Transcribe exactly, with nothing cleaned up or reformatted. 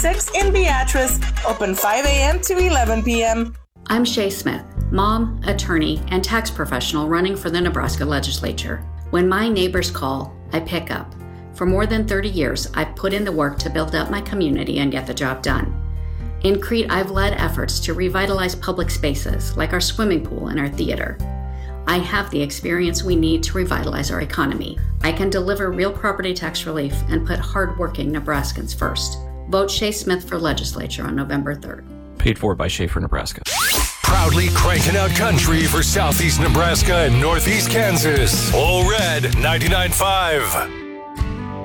six in Beatrice, open five a.m. to eleven p.m. I'm Shay Smith, mom, attorney, and tax professional running for the Nebraska legislature. When my neighbors call, I pick up. For more than thirty years, I've put in the work to build up my community and get the job done. In Crete, I've led efforts to revitalize public spaces like our swimming pool and our theater. I have the experience we need to revitalize our economy. I can deliver real property tax relief and put hardworking Nebraskans first. Vote Shay Smith for legislature on November third. Paid for by Schaefer, Nebraska. Proudly cranking out country for Southeast Nebraska and Northeast Kansas. All Red ninety-nine point five.